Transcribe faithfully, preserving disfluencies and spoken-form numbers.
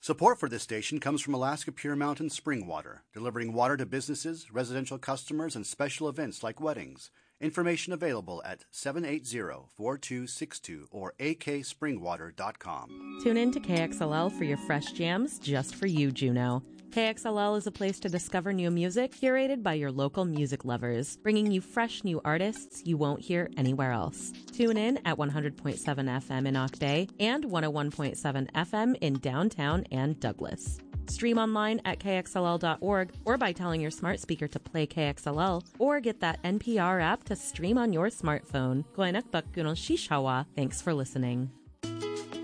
Support for this station comes from Alaska Pure Mountain Spring Water, delivering water to businesses, residential customers, and special events like weddings. Information available at seven eight zero, four two six two or a k spring water dot com. Tune in to K X L L for your fresh jams just for you, Juneau. K X L L is a place to discover new music curated by your local music lovers, bringing you fresh new artists you won't hear anywhere else. Tune in at one hundred point seven F M in Ock Bay and one oh one point seven F M in downtown and Douglas. Stream online at K X L L dot org or by telling your smart speaker to play K X L L, or get that N P R app to stream on your smartphone. Thanks for listening.